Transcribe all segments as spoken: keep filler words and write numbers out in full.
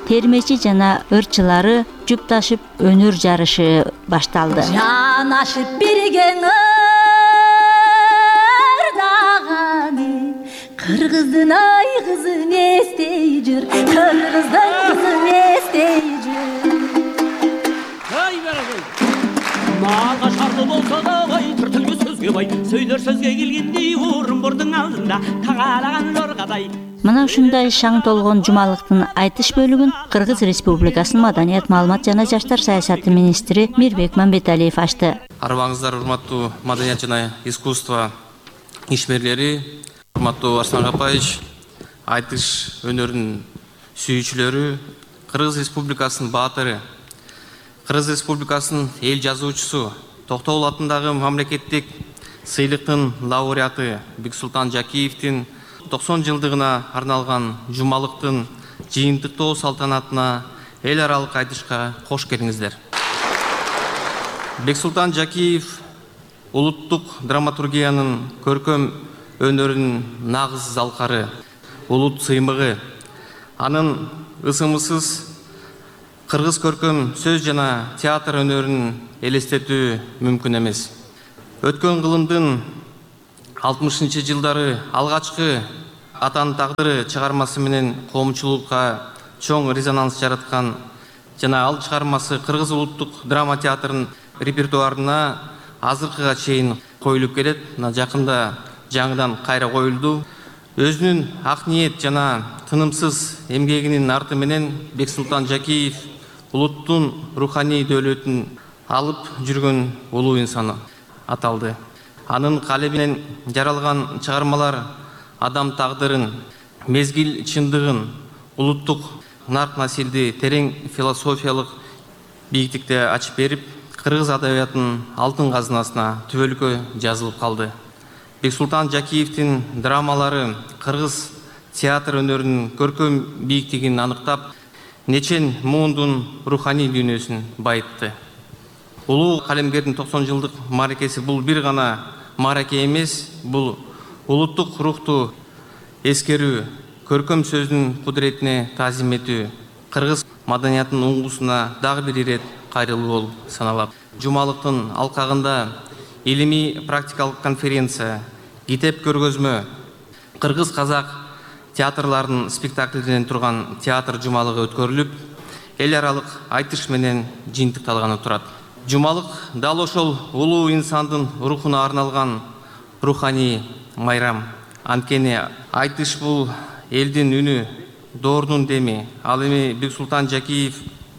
термечи жана ырчылары жүпташып өнөр жарышы башталды. Жанашып бирген ырдаганы, кыргыздын ай кызын эстей жүр, кыргыздын кызын эстей жүр. Ай беребей, малга шарды болса да бай, тыртылгы сөзгө бай, сөйлөр сөзгө келгендей орынбордун алдында тағалаган жоргадай. Мына ушундай шаң толгон жумалыктын айтыш бөлүгүн Кыргыз Республикасынын Маданият, маалымат жана жаштар саясаты министри Мирбек Мамбеталиев ачты. Арбаңыздар, урматтуу маданият жана искусство ишмерлери, урматтуу Арслан Капаевич, айтыш өнөрүнүн сүйүүчүлөрү, Кыргыз Республикасынын баатыры, Кыргыз Республикасынын эл жазуучусу, Токтогул атындагы мамлекеттик сыйлыктын лауреаты Бексултан Жакиевдин токсон жылдыгына арналган жумалыктын жыйынтыктоо салтанатына эл аралык айтышка кош келиңиздер. Бексултан Жакиев улуттук драматургиянын көркөм өнөрүнүн нагыз залкары, улут сыймыгы. Анын ысымысыз кыргыз көркөм сөз жана театр өнөрүн элестетүү мүмкүн эмес. Өткөн кылымдын алтымышынчы жылдары алгачкы Атанын тагдыры чыгармасы менен коомчулукка чоң резонанс жараткан жана ал чыгармасы Кыргыз улуттук драма театрынын репертуарына азыркыга чейин коюлуп келет. Жакында жаңыдан кайра коюлду. Өзүнүн ак ниет жана тынымсыз эмгегинин арты менен Бексултан Жакиев улуттун руханий дөөлөтүн алып жүргөн улуу инсан аталды. Анын калеминен жаралган чыгармалар адам тагдырын, мезгил чындыгын, улуттук нарк насилди терең философиялык бийиктикте ачып берип, кыргыз адабиятынын алтын казынасына түбөлүккө жазылып калды. Бексултан Жакиевдин драмалары кыргыз театр өнөрүнүн көркөм бийиктигин аныктап, нечен муундун руханий дүйнөсүн байытты. Улуу калемгердин токсон жылдык мааракеси бул бир гана маараке эмес, бул улуттук рухту эскерүү, көркөм сөздүн кудуретине таазим этүү, кыргыз маданиятынын уңгусуна дагы бир ирет кайрылуу болуп саналат. Жумалыктын алкагында илимий практикалык конференция, китеп көргөзмө, кыргыз казак театрларынын спектакльден турган театр жумалыгы өткөрүлүп, эл аралык айтыш менен жыйынтыкталганы турат. Жумалык дал ошол улуу инсандын рухуна арналган руханий майрам. Анткени айтыш бул элдин үнү, доордун деми. Ал эми Бексултан Жакиев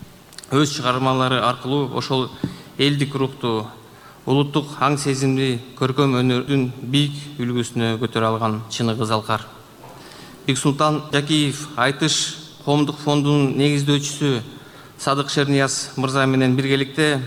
өз чыгармалары аркылуу ошол элдик рухту, улуттук аң сезимди көркөм өнөрдүн бийик үлгүсүнө көтөрө алган чыныгы залкар. Бексултан Жакиев айтыш коомдук фондунун негиздөөчүсү Садык Шернияз мырза менен биргеликте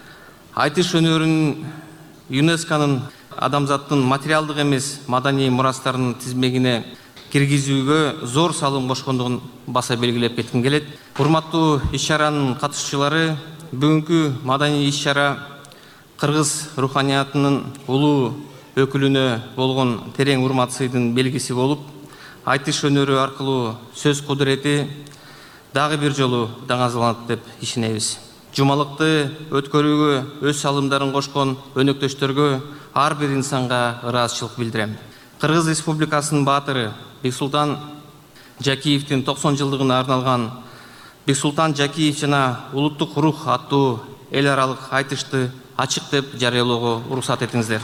айтыш өнөрүнүн ЮНЕСКОнун адамзаттын материалдык эмес маданий мурастарынын тизмегине киргизүүгө зор салым кошкондугун баса белгилеп кетким келет. Урматтуу иш-чаранын катышуучулары, бүгүнкү маданий иш-чара кыргыз руханиятынын улуу өкүлүнө болгон терең урмат сыйдын белгиси болуп, айтыш өнөрү аркылуу сөз кудурети дагы бир жолу даңазаланат деп ишенебиз. Жумалыкты өткөрүүгө өз салымдарын кошкон өнөктөштөргө ар бир инсанга ыраазычылык билдирем. Кыргыз Республикасынын баатыры Бексултан Жакиевдин токсон жылдыгына арналган Бексултан Жакиев жана улуттук рух аттуу эл аралык айтышты ачык деп жарыялоого уруксат этиңиздер.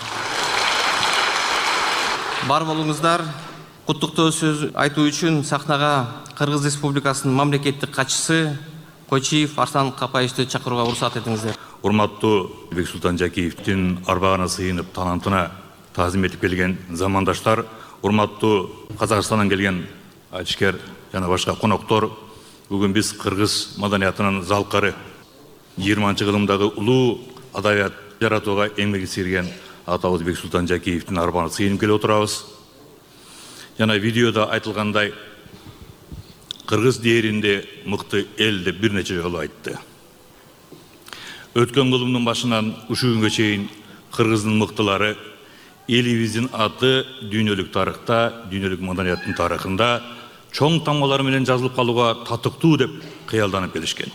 Бар болуңуздар. Куттуктоо сөз айтуу үчүн сахнага Кыргыз Республикасынын мамлекеттик катчысы Койчиев Арслан Капаевичти чакырууга уруксат этиңиздер. Урматтуу Бексултан Жакиевдин арбагына сыйынып талантына таазим этип келген замандаштар, урматтуу Казакстандан келген айтышкер жана башка коноктор, бүгүн биз кыргыз маданиятынын залкары жыйырманчы кылымдагы улуу адабият жаратууга эмгеги сирген атабыз Бексултан Жакиевдин арбагына сыйынып келип отурабыз. Жана видеода айтылгандай, кыргыз дээринде мыкты эл деп бир нече жолу айтты. Өткөн кылымдын башынан ушул күнгө чейин кыргыздын мыктылары элибиздин аты дүйнөлүк тарыхта, дүйнөлүк маданияттын тарыхында чоң тамгалар менен жазылып калууга татыктуу деп кыялданып келишкен.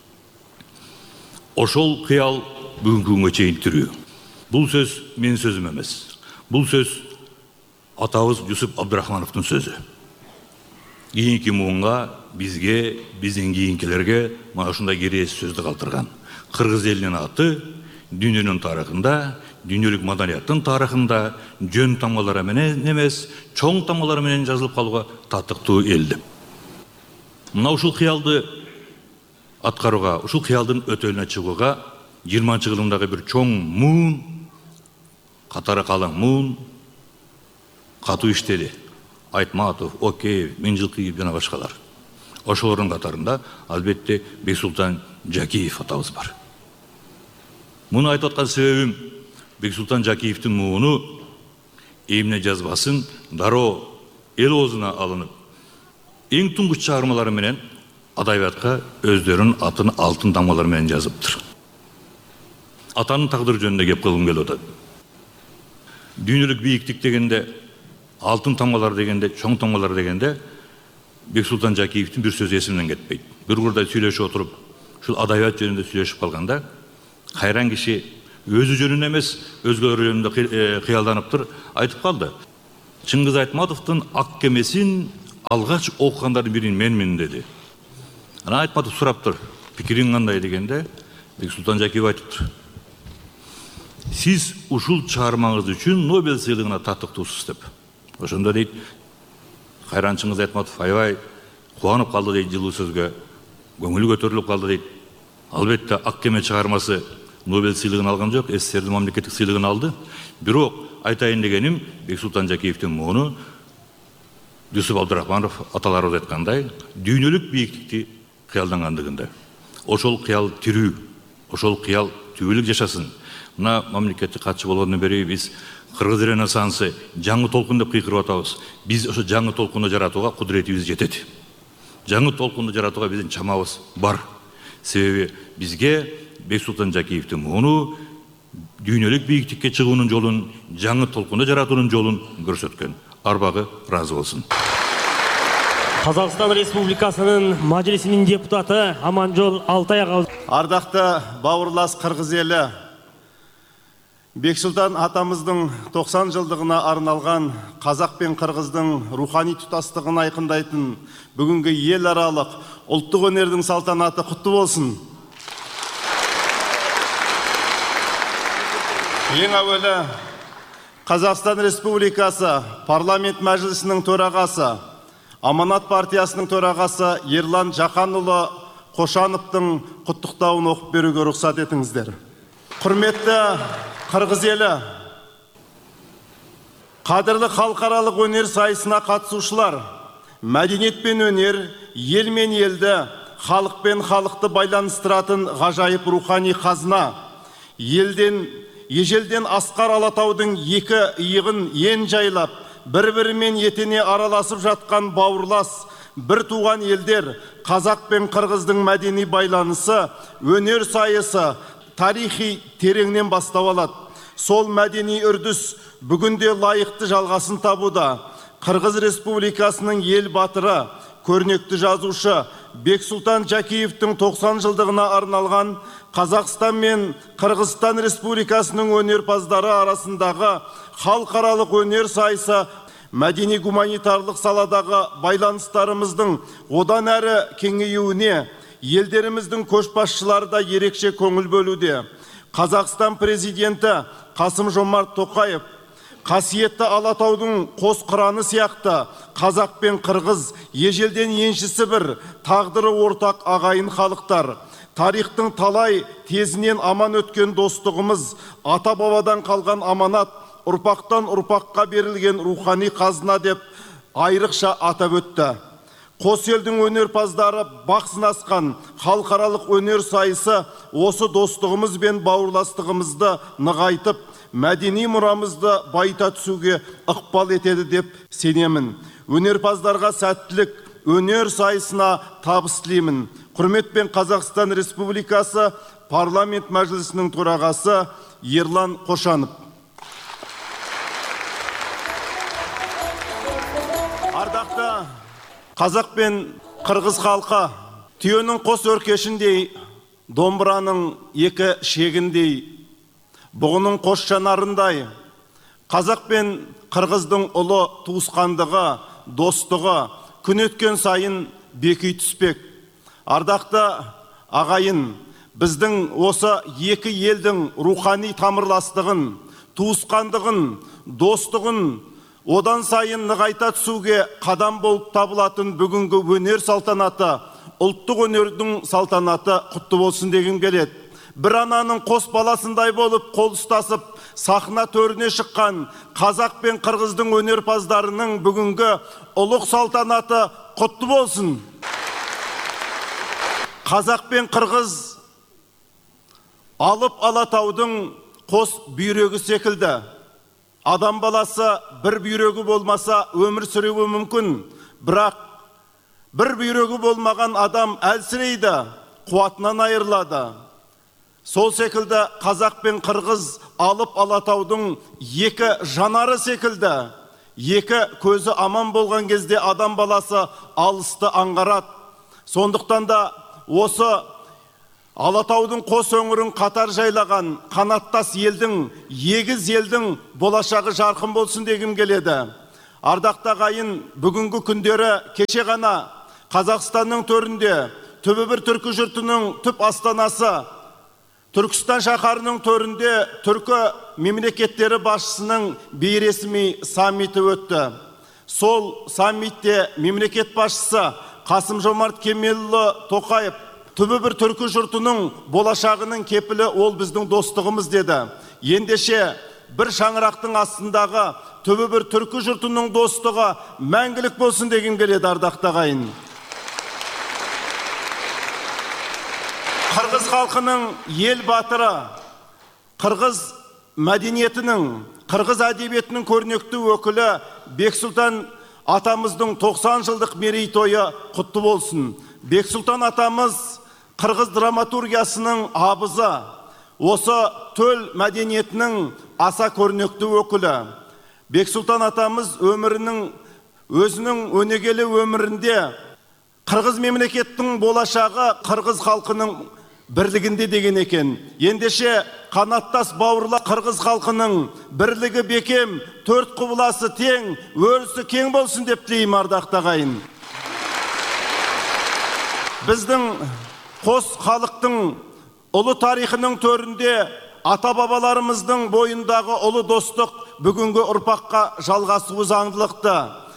Ошол кыял бүгүнкү күнгө чейин тирүү. Бул сөз менин сөзүм эмес. Бул сөз атабыз Юсуп Абдурахмановдун сөзү. Кийинки муунга, бизге, биздин кийинкилерге мына ушундай керээс сөздү калтырган. Кыргыз элинин аты дүйнөнүн тарыхында, дүйнөлүк маданияттын тарыхында жөн тамгалары менен эмес, чоң тамгалары менен жазылып калууга татыктуу эл деп. Мына ушул кыялды аткарууга, ушул кыялдын өтөлүнө чыгууга жыйырманчы кылымдагы бир чоң муун, катары калың муун катуу иштеди. Айтматов, Океев, Миңжилкиев жана башкалар. Ошолордун катарында албетте Бексултан Жакиев атабыз бар. Муну айтып аткан себебим, Бексултан Жакиевдин мууну эмне жазбасын дароо эл оозуна алынып, эң туңгуч чыгармалары менен адабиятка өздөрүнүн атын алтын тамгалар менен жазыптыр. Атанын тагдыры жөнүндө кеп кылгым келип атат. Дүйнөлүк бийиктик дегенде, алтын тамгалар дегенде, чоң тамгалар дегенде Бексултан Жакиевдин бир сөзү эсимден кетпейт. Бир курдай сүйлөшүп отуруп, ушул адабият жөнүндө сүйлөшүп калганда, кайран киши өзү жөнүндө эмес, өзгөлөр жөнүндө кыялданыптыр, айтып калды. Чыңгыз Айтматовдун ак кемесин алгач окугандардын бирин менмин деди. Ана Айтматов сураптыр, пикириң кандай дегенде, Бексултан Жакиев айтыптыр. Сиз ушул чыгармаңыз үчүн Нобель сыйлыгына татыктуусуз деп. Ошондо дейт, кайран Чыңгыз Айтматов аябай кубанып калды дейт жылуу сөзгө, көңүлү көтөрүлүп калды дейт. Албетте ак кеме чыгармасы Нобель сыйлыгын алган жок, СССРдин мамлекеттик сыйлыгын алды. Бирок айтайын дегеним, Бексултан Жакиевдин мууну Юсуп Абдурахманов аталарыбыз айткандай, дүйнөлүк бийиктикти кыялдангандыгында. Ошол кыял тирүү, ошол кыял түбөлүк жашасын. Мына мамлекеттик катчы болгондон бери биз Кыргыз ренессансы жаңы толкун деп кыйкырып атабыз. Биз ошо жаңы толкунду жаратууга кудуретибиз жетет. Жаңы толкунду жаратууга биздин чамабыз бар. Себеби бизге Бексултан Жакиевдин мууну дүйнөлүк бийиктикке чыгуунун жолун, жаңы толкунду жаратуунун жолун көрсөткөн. Арбагы ыраазы болсун. Қазақстан Республикасынын Мажилисинин депутаты Аманжол Алтаяк. Ардакты бауырлас кыргыз эли, Бексултан атамыздың токсон жылдығына арналған қазақ пен қырғыздың рухани тұтастығын айқындайтын бүгінгі ел аралық ұлттық өнердің салтанаты құтты болсын. Ең әуелі Қазақстан Республикасы парламент мәжілісінің төрағасы, Аманат партиясының төрағасы Ерлан Жақанұлы Қошановтың құттықтауын оқып беруге рұқсат етіңіздер. Құрметті Қырғыз елі, қадірлі халықаралық өнер сайысына қатысушылар, мәдениет пен өнер, ел мен елді, халық пен халықты байланыстыратын ғажайып рухани қазына, елден, ежелден Асқар Алатаудың екі иығын ен жайлап, бір-бірімен етене араласып жатқан бауырлас, бір туған елдер, қазақ пен қырғыздың мәдени байланысы, өнер сайысы, тарихи тереңнен бастау алады. Сол мәдени үрдіс бүгінде лайықты жалғасын табуда. Қырғыз Республикасының ел батыры, көрнекті жазушы Бексултан Жакиевтің токсон жылдығына арналған Қазақстан мен Қырғызстан Республикасының өнерпаздары арасындағы халықаралық өнер сайысы мәдени гуманитарлық саладағы байланыстарымыздың одан әрі кеңеюіне елдеріміздің көшбасшылары да ерекше көңіл бөлуде. Қазақстан президенті Қасым Жомарт Тоқаев қасиетті Алатаудың қос қыраны сияқты қазақ пен қырғыз ежелден еншісі бір, тағдыры ортақ ағайын халықтар. Тарихтың талай тезінен аман өткен достығымыз, ата-бабадан қалған аманат, ұрпақтан ұрпаққа берілген рухани қазына деп айрықша атап өтті. Қос елдің өнерпаздары бақ сынасқан халықаралық өнер сайысы осы достығымыз бен бауырластығымызды нығайтып, мәдени мұрамызды байыта түсуге ықпал етеді деп сенемін. Өнерпаздарға сәттілік, өнер сайысына табыс тілеймін. Құрметпен Қазақстан Республикасы парламент мәжілісінің төрағасы Ерлан Қошанов. Ардақты Қазақ пен қырғыз халқы түйенің қос өркешіндей, домбыраның екі шегіндей, бұғының қос жанарындай. Қазақ пен қырғыздың ұлы туысқандығы, достығы күн өткен сайын беки түспек. Ардақты ағайын, біздің осы екі елдің рухани тамырластығын, туысқандығын, достығын одан сайын нығайта түсуге қадам болып табылатын бүгінгі өнер салтанаты, ұлттық өнердің салтанаты құтты болсын деген келеді. Бір ананың қос баласындай болып қол ұстасып, сахна төріне шыққан қазақ пен қырғыздың өнерпаздарының бүгінгі ұлық салтанаты құтты болсын. Қазақ пен қырғыз алып алатаудың қос бүйрегі секілді. Адам баласы бір бүйрегі болмаса өмір сүруі мүмкін, бірақ бір бүйрегі болмаған адам әлсірейді, қуатынан айырылады. Сол секілді қазақ пен қырғыз алып алатаудың екі жанары секілді. Екі көзі аман болған кезде адам баласы алысты аңғарады. Сондықтан да осы Алатаудың қос өңірін қатар жайлаған қанаттас елдің, егіз елдің болашағы жарқын болсын дегім келеді. Ардақты ағайын, бүгінгі күндері кеше ғана Қазақстанның төрінде түбі бір түркі жұртының түп астанасы Түркістан шаһарының төрінде түркі мемлекеттері басшысының бейресми саммиті өтті. Сол саммитте мемлекет басшысы Қасым-Жомарт Кемелұлы Тоқаев түбі бір түркі жұртының болашағының кепілі ол біздің достығымыз деді. Ендеше бір шаңырақтың астындағы түбі бір түркі жұртының достығы мәңгілік болсын деген келеді, ардақты ағайын. Қырғыз халқының ел батыры, қырғыз мәдениетінің, қырғыз әдебиетінің көрнекті өкілі Бексұлтан атамыздың тоқсан жылдық мерейтойы құтты болсын. Бексұлтан атамыз қырғыз драматургиясының абызы, осы төл мәдениетінің аса көрнекті өкілі. Бексұлтан атамыз өмірінің, өзінің өнегелі өмірінде қырғыз мемлекеттің болашағы қырғыз халқының бірлігінде деген екен. Ендеше қанаттас бауырлы қырғыз халқының бірлігі бекем, төрт құбыласы тең, өрісі кең болсын деп тілеймін, ардақты ағайын. Біздің қос халықтың ұлы тарихының төрінде ата-бабаларымыздың бойындағы ұлы достық бүгінгі ұрпаққа жалғасуы заңдылықты.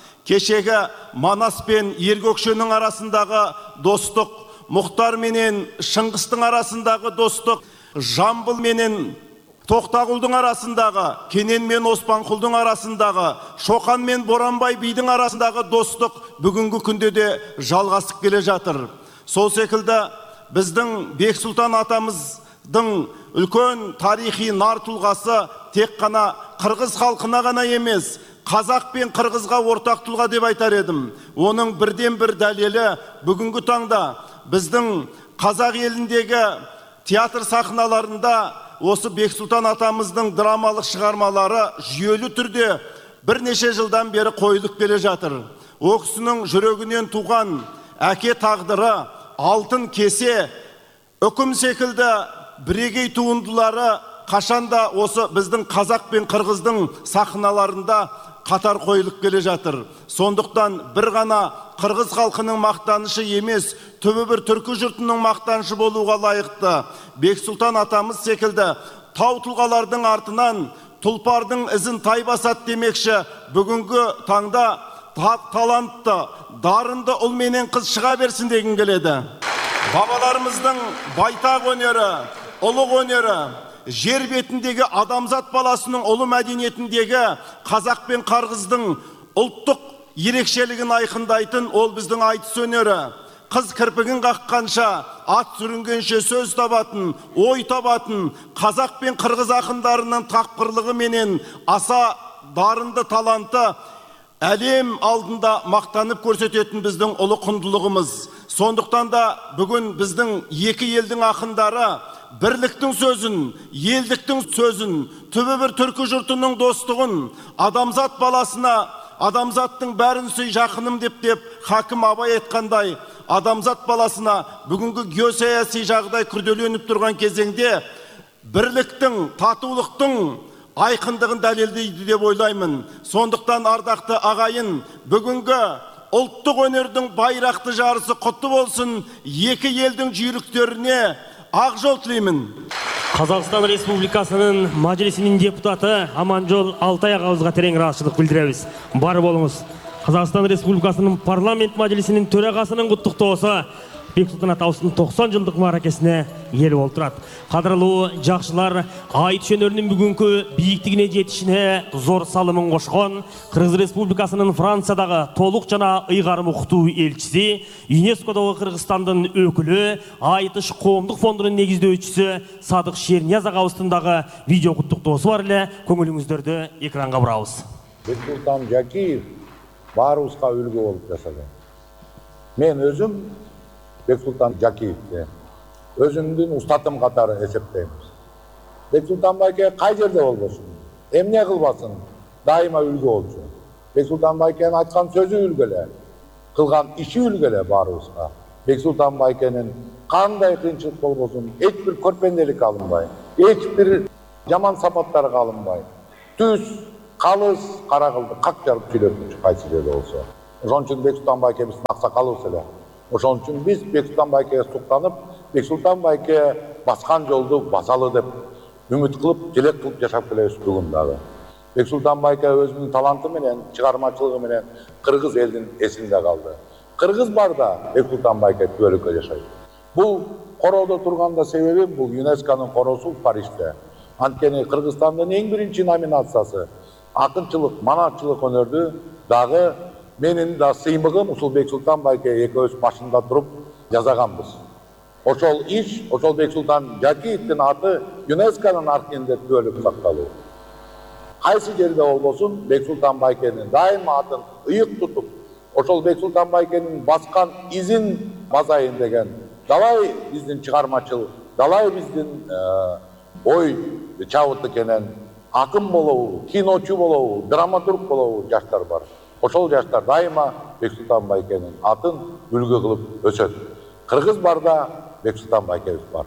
Кешегі Манас пен Ергөкшенің арасындағы достық, Мұхтар менен Шыңғыстың арасындағы достық, Жамбыл менен Тоқтағұлдың арасындағы, Кенен мен Оспанқұлдың арасындағы, Шоқан мен Боранбай бидің арасындағы достық бүгінгі күнде де жалғасып келе жатыр. Сол секілді біздің Бексұлтан атамыздың үлкен тарихи нар тұлғасы тек қана қырғыз халқына ғана емес, Қазақ пен қырғызға ортақ тұлға деп айтар едім. Оның бірден бір дәлелі бүгінгі таңда біздің қазақ еліндегі театр сахналарында осы Бексұлтан атамыздың драмалық шығармалары жүйелі түрде бірнеше жылдан бері қойылып келе жатыр. О кісінің жүрегінен туған әке тағдыры, алтын кесе, үкім секілді бірегей туындылары қашанда осы біздің қазақ пен қырғыздың сахналарында қатар қойылып келе жатыр. Сондықтан бір ғана қырғыз халқының мақтанышы емес, түбі бір түркі жұртының мақтанышы болуға лайықты. Бексұлтан атамыз секілді тау тұлғалардың артынан тұлпардың ізін тай басады демекші, бүгінгі таңда талантты, дарынды ұл менен қыз шыға берсін деген келеді. Бабаларымыздың байтақ өнері, ұлық өнері, жер бетіндегі адамзат баласының ұлы мәдениетіндегі қазақ пен қырғыздың ұлттық ерекшелігін айқындайтын ол біздің айтыс өнері. Қыз кірпігін қаққанша, ат сүрінгенше сөз табатын, ой табатын, қазақ пен қырғыз ақындарының тақпырлығы менен аса дарынды таланты әлем алдында мақтанып көрсететін біздің ұлы құндылығымыз. Сондықтан да бүгін біздің екі елдің ақындары бірліктің сөзін, елдіктің сөзін, түбі бір түркі жұртының достығын, адамзат баласына адамзаттың бәрін сүй жақыным деп деп хакім Абай айтқандай, адамзат баласына бүгінгі геосаяси жағдай күрделеніп тұрған кезеңде бірліктің, татулықтың айқындығын дәлелдейді деп ойлаймын. Сондықтан ардақты ағайын, бүгінгі ұлттық өнердің байрақты жарысы құтты болсын, екі елдің жүйріктеріне ақ жол тілеймін. Қазақстан Республикасының Мәжілісінің депутаты Аманжол Алтай ағамызға терең рахмет білдіреміз. Бар болыңыз. Қазақстан Республикасының парламент мәжілісінің төрағасының құттықтаусы Бексұлтан Атауыстың тоқсан жылдық мерекесіне ел болып тұрады. Қадірлі жақшылар, айтыш өнерінің бүгінгі биіктігіне жетішіне зор салымын қосқан Қырғыз Республикасының Франциядағы толық жана ұйғарым оқыту елшісі, ЮНЕСКО-дағы Қырғызстандың өкілі, айтыш қоғамдық фондының негіздеушісі Садық Шернияз ағамыздың видео құттықтаусы бар еле, көңіліңіздерді экранға бұрауыз. Бексұлтан Жакиев барыбызға үлгі болып жасады. Мен өзім Бексұлтан Жакиевті өзімдің ұстатым қатары есептейміз. Бексұлтан Байке қай жерде болбасын, эмне кылбасын, дайыма үлгі болчу. Бексұлтан Байкенің айтқан сөзі үлгілі, қылған іші үлгілі барыбызға. Бексұлтан Байкенің қандай қиыншылық болбасын, ешбір көрпенделік алынбай, ешбір жаман сапаттары алынбай, түс, қалыс, қара қылды, қақ жарып сөйлетіп қайсы жерде болса. Ошон үчүн Бексұлтан Байке биздин аксакалыбыз эле. Ошон үчүн биз Бексұлтан Байкеге суктанып, Бексұлтан Байке басқан жолду басалы деп үміт қылып, желек қылып жашап келебиз бүгүн дагы. Бексұлтан Байке өзүнүн таланты менен, чыгармачылыгы менен кыргыз элдин эсинде калды. Кыргыз барда Бексұлтан Байке түбөлүккө жашайт. Бул короодо турганда себеби бул ЮНЕСКОнун короосу Парижде. Анткени Кыргызстандын эң биринчи номинациясы акынчылык, манатчылык өнөрдү дагы менин да сыймыгым ушул Бексұлтан Байке экөөбүз башында туруп жазаганбыз. Ошол иш, ошол Бексұлтан Жакиевдин аты ЮНЕСКОнун архивинде түбөлүк сакталуу. Кайсы жерде болбосун Бексұлтан Байкенин дайыма атын ыйык тутуп, ошол Бексұлтан Байкенин баскан изин базайын деген далай биздин чыгармачыл, далай биздин ой чабыт экенен акын болобу, киночу болобу, драматург болобу жаштар бар. Ошол жаштар дайыма Бексұлтан Байкенин атын үлгү кылып өсөт. Кыргыз барда Бексұлтан Байкебиз бар.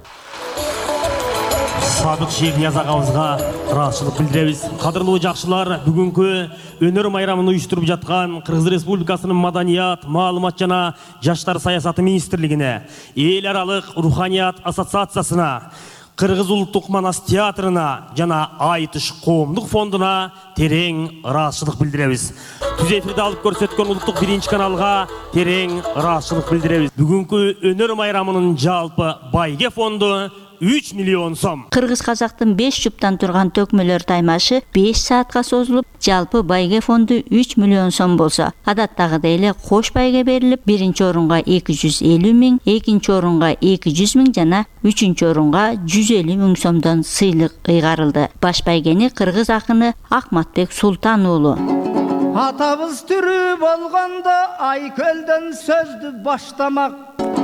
Садық Шернияз ағамызға рахмет білдіреміз. Қадірлі жақшылар, бүгінгі өнер майрамын ұйыштырып жатқан Қырғыз Республикасының Маданият, Маалымат жана Жаштар саясаты министрлігіне, ел аралық Руханият ассоциациясына, Қырғыз ұлттық манас театрына жана айтыш қоғамдық фондына терең рахмет білдіреміз. Түз эфирде алып көрсөткөн ұлттық биринчи каналға терең рахмет білдіреміз. Бүгінгі өнер майрамының жалпы байге фонду үч миллион сом. Кыргыз казактын беш жуптан турган төкмөлөр таймашы беш саатка созулуп, жалпы байге фонду үч миллион сом болсо, адаттагыдай эле кош байге берилип, биринчи орунга эки жүз элүү миң, экинчи орунга эки жүз миң жана үчүнчү орунга жүз элүү миң сомдон сыйлык ыйгарылды. Баш байгени кыргыз акыны Акматбек Султан уулу. Атабыз түрү болгондо Айкөлдөн сөздү баштамак,